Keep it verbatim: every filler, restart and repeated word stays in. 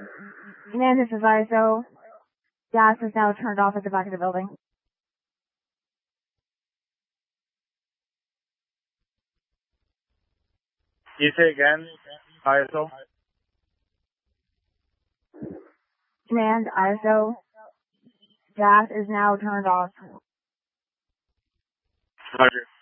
Command, this is I S O. Gas is now turned off at the back of the building. You say again, I S O? Command, I S O. Gas is now turned off. Roger.